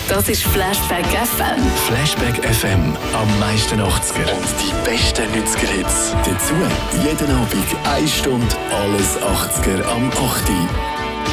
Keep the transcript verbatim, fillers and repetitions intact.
Das ist Flashback F M. Flashback F M, am meisten achtziger. Und die besten neunziger-Hits. Dazu jeden Abend eine Stunde alles achtziger am acht Uhr.